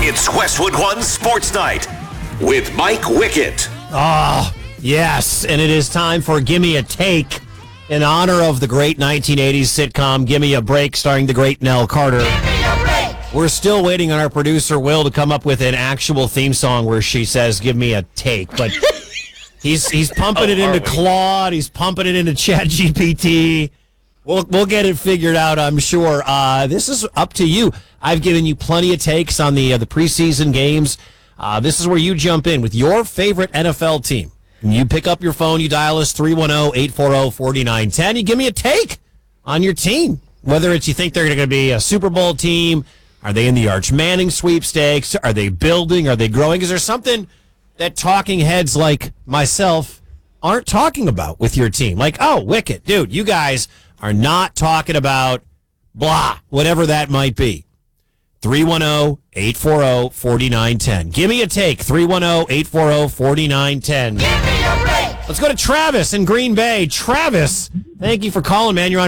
It's Westwood One Sports Night with Mike Wickett. Oh, yes, and it is time for Gimme a Take in honor of the great 1980s sitcom Gimme a Break starring the great Nell Carter. Give me a break! We're still waiting on our producer, Will, to come up with an actual theme song where she says, give me a take, but he's pumping it into Claude, he's pumping it into ChatGPT. We'll get it figured out, I'm sure. This is up to you. I've given you plenty of takes on the preseason games. This is where you jump in with your favorite NFL team. You pick up your phone, you dial us 310-840-4910. You give me a take on your team. Whether it's you think they're going to be a Super Bowl team, are they in the Arch Manning sweepstakes, are they building, are they growing? Is there something that talking heads like myself aren't talking about with your team? Like, oh, Wicked, dude, you guys are not talking about blah, whatever that might be. 310-840-4910. Give me a take. 310-840-4910. Give me a break! Let's go to Travis in Green Bay. Travis, thank you for calling, man. You're on